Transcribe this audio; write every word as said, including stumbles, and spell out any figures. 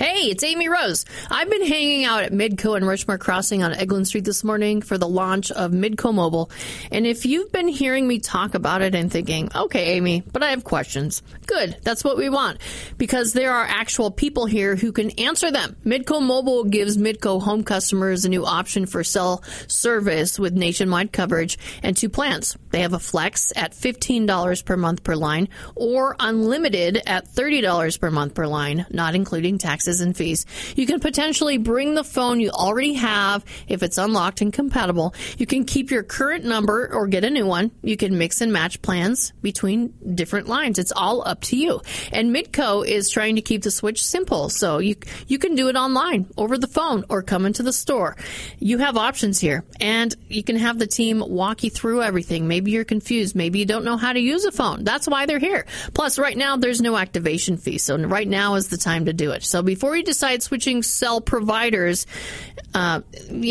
Hey, it's Amy Rose. I've been hanging out at Midco and Rushmore Crossing on Eglin Street this morning for the launch of Midco Mobile. And if you've been hearing me talk about it and thinking, okay, Amy, but I have questions. Good. That's what we want. Because there are actual people here who can answer them. Midco Mobile gives Midco home customers a new option for cell service with nationwide coverage and two plans. They have a flex at fifteen dollars per month per line or unlimited at thirty dollars per month per line, not including taxes and fees. You can potentially bring the phone you already have if it's unlocked and compatible. You can keep your current number or get a new one. You can mix and match plans between different lines. It's all up to you. And Midco is trying to keep the switch simple, so you you can do it online, over the phone, or come into the store. You have options here, and you can have the team walk you through everything. Maybe you're confused. Maybe you don't know how to use a phone. That's why they're here. Plus, right now, there's no activation fee, so right now is the time to do it. So before you decide switching cell providers, uh,